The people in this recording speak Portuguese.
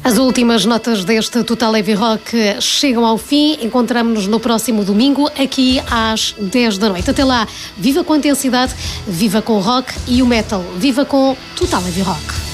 As últimas notas deste Total Heavy Rock chegam ao fim. Encontramos-nos no próximo domingo, aqui às 10 da noite. Até lá, viva com a intensidade, viva com o rock e o metal, viva com Total Heavy Rock.